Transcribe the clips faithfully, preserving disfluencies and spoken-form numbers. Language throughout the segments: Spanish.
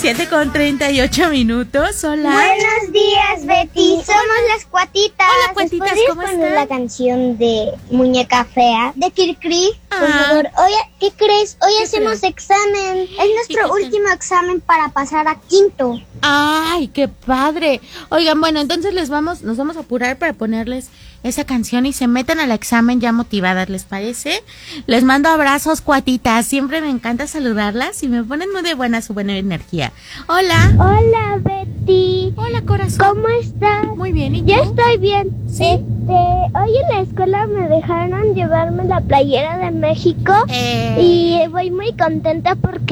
siete con treinta y ocho minutos. Hola. Buenos días, Betty. Somos las Cuatitas. Hola, Cuatitas, ¿cómo están? Poner la canción de Muñeca Fea de Kirkri, por Ah. favor. Oye, ¿qué crees? Hoy ¿Qué hacemos crees? examen. Es ¿Y nuestro qué último examen para pasar a quinto. Ay, qué padre. Oigan, bueno, entonces les vamos, nos vamos a apurar para ponerles esa canción y se metan al examen ya motivadas, ¿les parece? Les mando abrazos, Cuatitas. Siempre me encanta saludarlas y me ponen muy de buena su buena energía. Hola. Hola, Betty. Hola, corazón. ¿Cómo estás? Muy bien, ¿y tú? Yo estoy bien. ¿Sí? Este, hoy en la escuela me dejaron llevarme la playera de México. Eh, Y voy muy contenta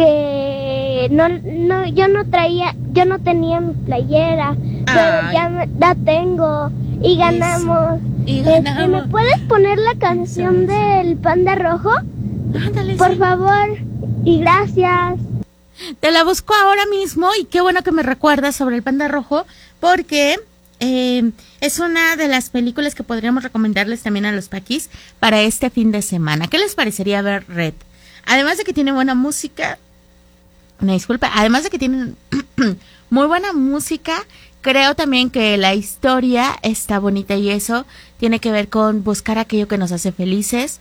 porque no, no, yo no traía, yo no tenía mi playera, pero Ay. ya me- la tengo y ganamos. y Este, ganamos. ¿me puedes poner la canción del Panda Rojo? Ándale, Por sí. favor, y gracias. Te la busco ahora mismo y qué bueno que me recuerdas sobre el Panda Rojo porque eh, es una de las películas que podríamos recomendarles también a los paquis para este fin de semana. ¿Qué les parecería ver Red? Además de que tiene buena música, una disculpa, además de que tienen muy buena música, creo también que la historia está bonita y eso tiene que ver con buscar aquello que nos hace felices.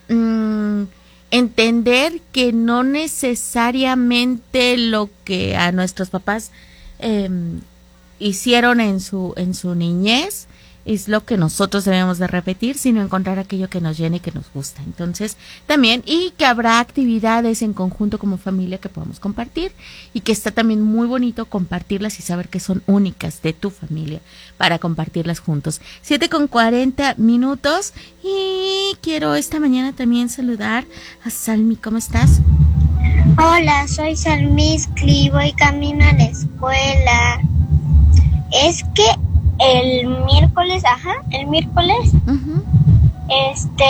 Mm, entender que no necesariamente lo que a nuestros papás eh, hicieron en su en su niñez es lo que nosotros debemos de repetir, sino encontrar aquello que nos llene y que nos gusta. Entonces, también, y que habrá actividades en conjunto como familia que podamos compartir, y que está también muy bonito compartirlas y saber que son únicas de tu familia para compartirlas juntos. siete con cuarenta minutos, y quiero esta mañana también saludar a Salmi. ¿Cómo estás? Hola, soy Salmiscli, voy camino a la escuela. Es que el miércoles, ajá, el miércoles, Uh-huh. este,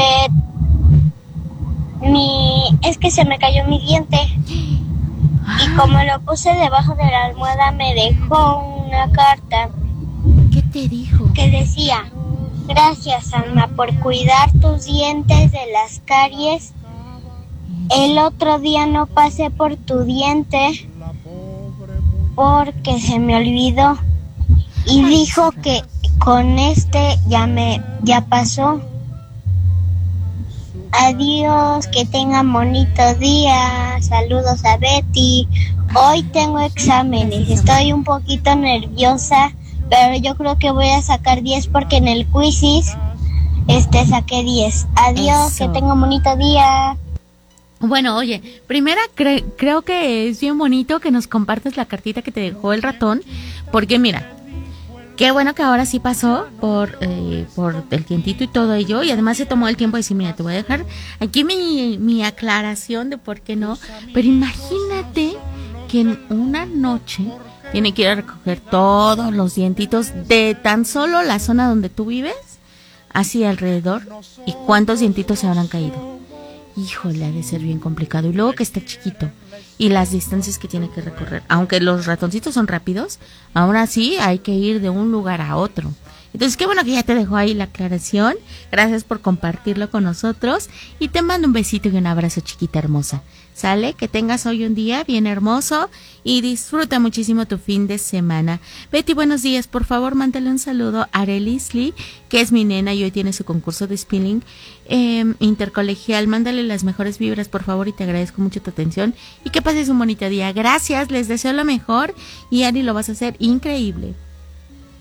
mi, es que se me cayó mi diente y como lo puse debajo de la almohada me dejó una carta ¿Qué te dijo? que decía: gracias, Alma, por cuidar tus dientes de las caries. El otro día no pasé por tu diente porque se me olvidó. Y dijo que con este ya me ya pasó. Adiós, que tengan bonito día. Saludos a Betty. Hoy tengo exámenes, estoy un poquito nerviosa, pero yo creo que voy a sacar diez porque en el quizzes este saqué diez. Adiós, Eso. que tengan bonito día. Bueno, oye, primera cre- creo que es bien bonito que nos compartas la cartita que te dejó el ratón, porque mira, qué bueno que ahora sí pasó por eh, por el tientito y todo ello, y además se tomó el tiempo de decir, mira, te voy a dejar aquí mi, mi aclaración de por qué no, pero imagínate que en una noche tiene que ir a recoger todos los dientitos de tan solo la zona donde tú vives, así alrededor, y cuántos dientitos se habrán caído. Híjole, ha de ser bien complicado. Y luego que está chiquito. Y las distancias que tiene que recorrer. Aunque los ratoncitos son rápidos, aún así hay que ir de un lugar a otro. Entonces, qué bueno que ya te dejó ahí la aclaración. Gracias por compartirlo con nosotros. Y te mando un besito y un abrazo, chiquita hermosa. ¿Sale? Que tengas hoy un día bien hermoso y disfruta muchísimo tu fin de semana. Betty, buenos días. Por favor, mándale un saludo a Arelis Lee, que es mi nena y hoy tiene su concurso de spinning eh, intercolegial. Mándale las mejores vibras, por favor, y te agradezco mucho tu atención. Y que pases un bonito día. Gracias, les deseo lo mejor y Ari, lo vas a hacer increíble.